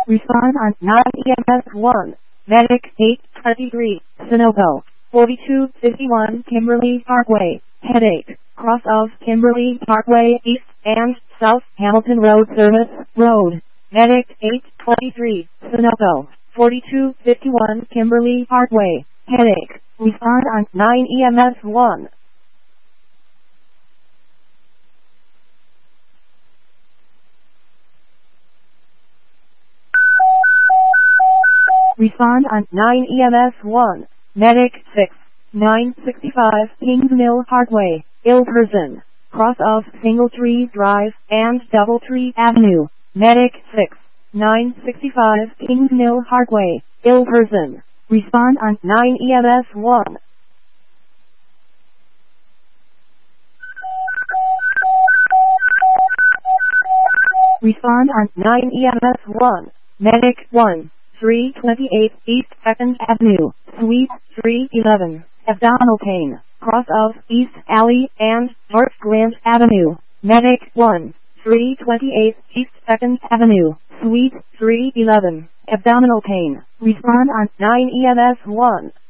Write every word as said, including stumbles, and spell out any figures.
Respond on nine E M S one. Medic eight twenty-three, Sunoco. forty-two fifty-one Kimberly Parkway, Headache. Cross of Kimberly Parkway East and South Hamilton Road Service Road. Medic eight twenty-three, Sunoco. forty-two fifty-one Kimberly Parkway, Headache. Respond on nine E M S one. Respond on nine E M S one. Medic six nine sixty-five Kings Mill Parkway, Ilperson. Cross of Singletree Drive and Doubletree Avenue. Medic six nine sixty-five Kings Mill Parkway, Ilperson. Respond on nine E M S one. Respond on nine E M S one. Medic one. three twenty-eight East second Avenue, Suite three eleven, abdominal pain, cross of East Alley and North Grand Avenue. Medic one. three twenty-eight East second Avenue, Suite three eleven, abdominal pain. Respond on nine E M S one.